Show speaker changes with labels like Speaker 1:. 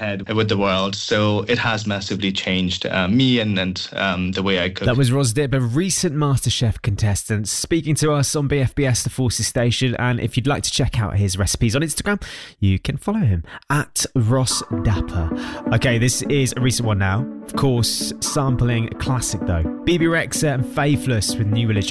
Speaker 1: ahead with the world. So it has massively changed me and the way I cook.
Speaker 2: That was Rosdip, a recent MasterChef contestant, speaking to us on BFBS, the Forces station. And if you'd like to check out his recipes on Instagram, you can follow him at Ross Dapper. Okay, this is a recent one now. Of course, sampling a classic though. Bebe Rexha and Faithless with New Religion.